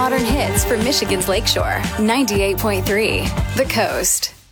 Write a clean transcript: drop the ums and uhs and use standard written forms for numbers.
modern hits from Michigan's Lakeshore. 98.3 The Coast.